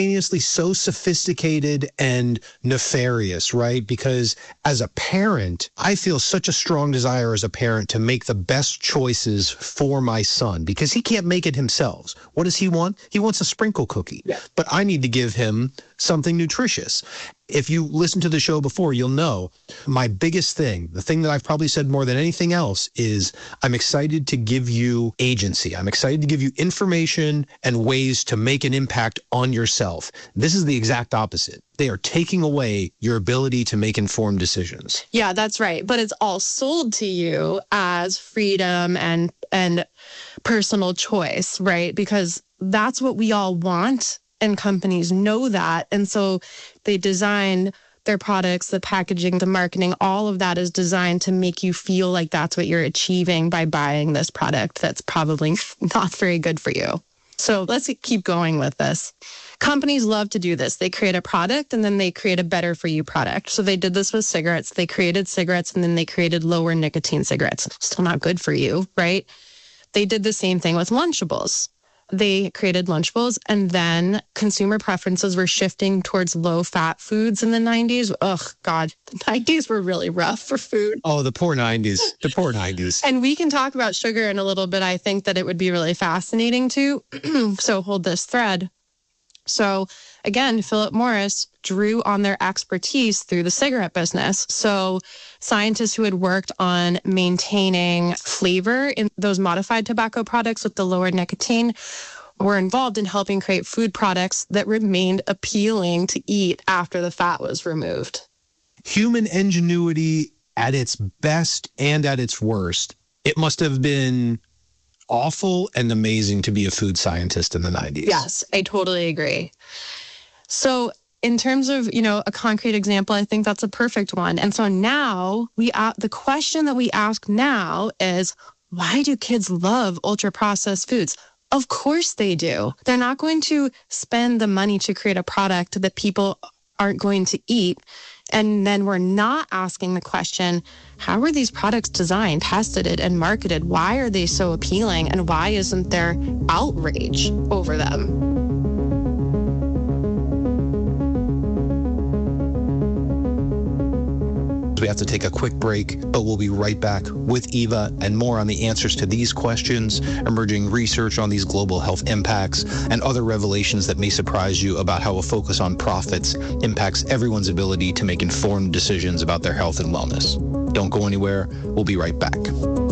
so sophisticated and nefarious, right? Because as a parent, I feel such a strong desire as a parent to make the best choices for my son because he can't make it himself. What does he want? He wants a sprinkle cookie. Yeah. But I need to give him something nutritious. If you listen to the show before, you'll know my biggest thing, the thing that I've probably said more than anything else is I'm excited to give you agency. I'm excited to give you information and ways to make an impact on yourself. This is the exact opposite. They are taking away your ability to make informed decisions. Yeah, that's right. But it's all sold to you as freedom and personal choice, right? Because that's what we all want. And companies know that. And so they design their products, the packaging, the marketing, all of that is designed to make you feel like that's what you're achieving by buying this product that's probably not very good for you. So let's keep going with this. Companies love to do this. They create a product and then they create a better for you product. So they did this with cigarettes. They created cigarettes and then they created lower nicotine cigarettes. Still not good for you, right? They did the same thing with Lunchables. They created Lunchables, and then consumer preferences were shifting towards low-fat foods in the 90s. Ugh, God, the 90s were really rough for food. Oh, the poor 90s. The poor 90s. And we can talk about sugar in a little bit. I think that it would be really fascinating, too. So hold this thread. So again, Philip Morris drew on their expertise through the cigarette business. So scientists who had worked on maintaining flavor in those modified tobacco products with the lower nicotine were involved in helping create food products that remained appealing to eat after the fat was removed. Human ingenuity at its best and at its worst. It must have been awful and amazing to be a food scientist in the 90s. Yes, I totally agree. So in terms of, a concrete example, I think that's a perfect one. And so now the question that we ask now is, why do kids love ultra-processed foods? Of course they do. They're not going to spend the money to create a product that people aren't going to eat. And then we're not asking the question, how were these products designed, tested, and marketed? Why are they so appealing? And why isn't there outrage over them? We have to take a quick break, but we'll be right back with Eva and more on the answers to these questions, emerging research on these global health impacts, and other revelations that may surprise you about how a focus on profits impacts everyone's ability to make informed decisions about their health and wellness. Don't go anywhere. We'll be right back.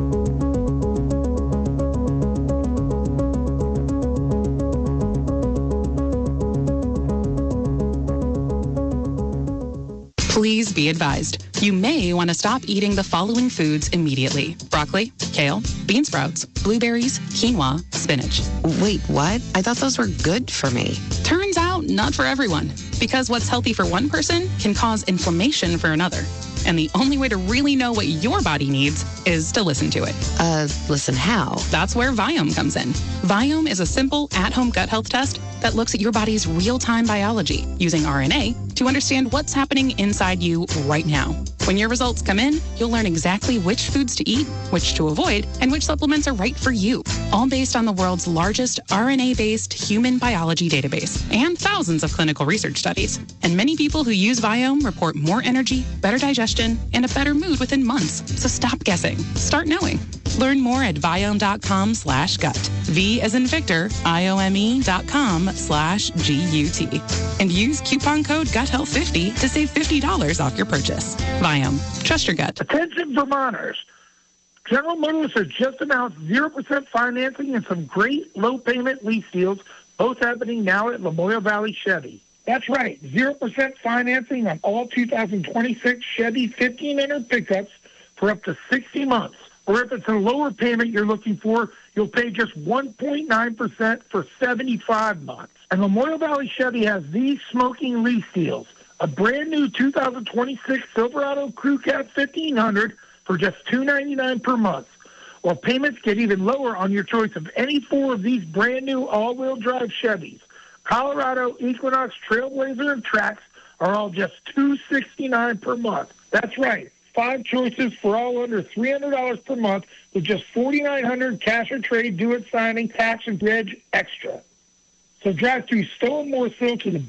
Please be advised, you may want to stop eating the following foods immediately. Broccoli, kale, bean sprouts, blueberries, quinoa, spinach. Wait, what? I thought those were good for me. Turns out, not for everyone. Because what's healthy for one person can cause inflammation for another. And the only way to really know what your body needs is to listen to it. Listen how? That's where Viome comes in. Viome is a simple at-home gut health test that looks at your body's real-time biology using RNA to understand what's happening inside you right now. When your results come in, you'll learn exactly which foods to eat, which to avoid, and which supplements are right for you, all based on the world's largest RNA-based human biology database and thousands of clinical research studies. And many people who use Viome report more energy, better digestion, and a better mood within months. So stop guessing. Start knowing. Learn more at Viome.com/gut. V as in Victor, IOME.com/GUT. And use coupon code GUTHEALTH50 to save $50 off your purchase. Viome. Trust your gut. Attention Vermonters. General Motors has just announced 0% financing and some great low-payment lease deals, both happening now at Lamoille Valley Chevy. That's right, 0% financing on all 2026 Chevy 1500 pickups for up to 60 months. Or if it's a lower payment you're looking for, you'll pay just 1.9% for 75 months. And Lamoille Valley Chevy has these smoking lease deals. A brand new 2026 Silverado Crew Cab 1500 for just $299 per month. While payments get even lower on your choice of any four of these brand new all-wheel drive Chevys. Colorado, Equinox, Trailblazer, and Trax are all just $269 per month. That's right. 5 choices for all under $300 per month with just $4,900 cash or trade, do it signing, tax, and reg extra. So drive through Stonemoor Field to the